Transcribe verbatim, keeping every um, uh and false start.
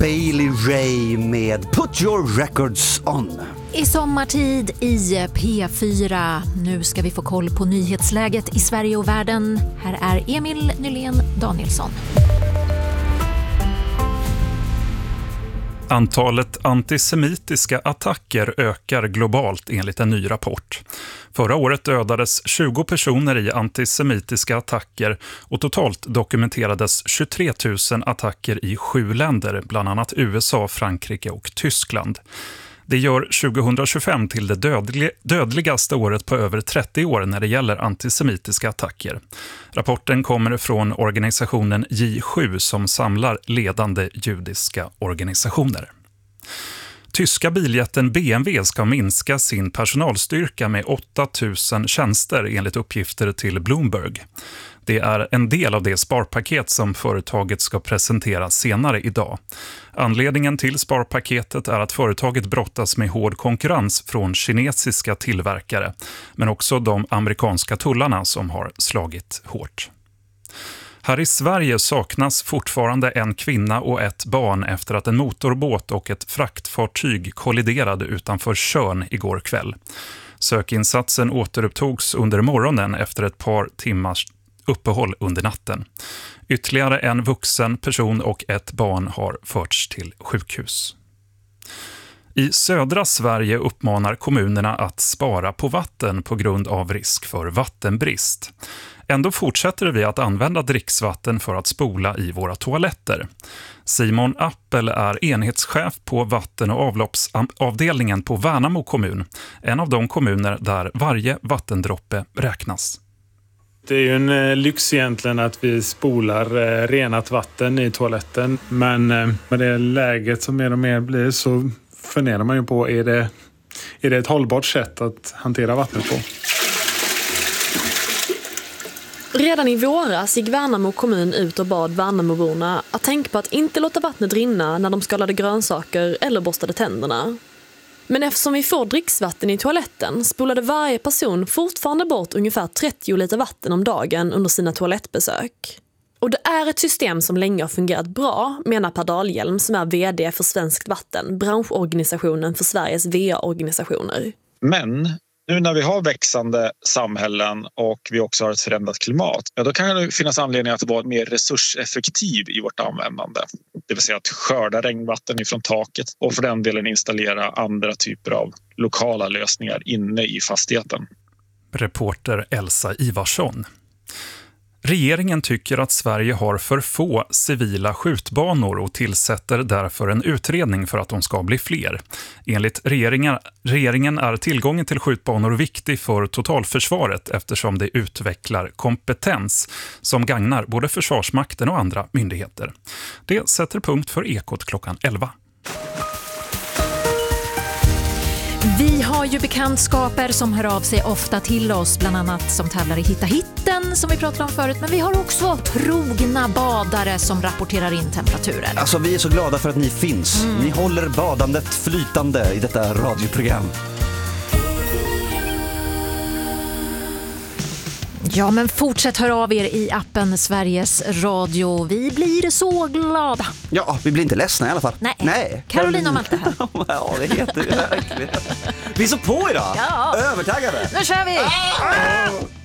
Bailey Ray med Put Your Records On. I sommartid i P fyra. Nu ska vi få koll på nyhetsläget i Sverige och världen. Här är Emil Nylén Danielsson. Antalet antisemitiska attacker ökar globalt enligt en ny rapport. Förra året dödades tjugo personer i antisemitiska attacker och totalt dokumenterades tjugotre tusen attacker i sju länder, bland annat U S A, Frankrike och Tyskland. Det gör tjugohundratjugofem till det dödlig, dödligaste året på över trettio år när det gäller antisemitiska attacker. Rapporten kommer från organisationen J sju som samlar ledande judiska organisationer. Tyska biljätten B M W ska minska sin personalstyrka med åtta tusen tjänster enligt uppgifter till Bloomberg. Det är en del av det sparpaket som företaget ska presentera senare idag. Anledningen till sparpaketet är att företaget brottas med hård konkurrens från kinesiska tillverkare, men också de amerikanska tullarna som har slagit hårt. Här i Sverige saknas fortfarande en kvinna och ett barn efter att en motorbåt och ett fraktfartyg kolliderade utanför Tjörn igår kväll. Sökinsatsen återupptogs under morgonen efter ett par timmars uppehåll under natten. Ytterligare en vuxen person och ett barn har förts till sjukhus. I södra Sverige uppmanar kommunerna att spara på vatten på grund av risk för vattenbrist. Ändå fortsätter vi att använda dricksvatten för att spola i våra toaletter. Simon Appel är enhetschef på vatten- och avloppsavdelningen på Värnamo kommun, en av de kommuner där varje vattendroppe räknas. Det är ju en lyx egentligen att vi spolar renat vatten i toaletten, men med det läget som mer och mer blir så funderar man ju på, är det, är det ett hållbart sätt att hantera vattnet på? Redan i våras gick Värnamo kommun ut och bad Värnamoborna att tänka på att inte låta vattnet rinna när de skalade grönsaker eller borstade tänderna. Men eftersom vi får dricksvatten i toaletten spolade varje person fortfarande bort ungefär trettio liter vatten om dagen under sina toalettbesök. Och det är ett system som länge har fungerat bra, menar Per Dahlhjelm som är vd för Svenskt Vatten, branschorganisationen för Sveriges V A-organisationer. Men nu när vi har växande samhällen och vi också har ett förändrat klimat, ja, då kan det finnas anledning att vara mer resurseffektiv i vårt användande. Det vill säga att skörda regnvatten ifrån taket och för den delen installera andra typer av lokala lösningar inne i fastigheten. Reporter Elsa Ivarsson. Regeringen tycker att Sverige har för få civila skjutbanor och tillsätter därför en utredning för att de ska bli fler. Enligt regeringen, regeringen är tillgången till skjutbanor viktig för totalförsvaret eftersom det utvecklar kompetens som gagnar både Försvarsmakten och andra myndigheter. Det sätter punkt för Ekot klockan elva. Vi har ju bekantskaper som hör av sig ofta till oss, bland annat som tävlar i Hitta hitten som vi pratade om förut, men vi har också trogna badare som rapporterar in temperaturen. Alltså vi är så glada för att ni finns. Mm. Ni håller badandet flytande i detta radioprogram. Ja, men fortsätt höra av er i appen Sveriges Radio. Vi blir så glada. Ja, vi blir inte ledsna i alla fall. Nej, Nej. Caroline och Malte här. Ja, det heter vi verkligen. Vi är så på idag. Ja. Övertaggade. Nu kör vi! Ah!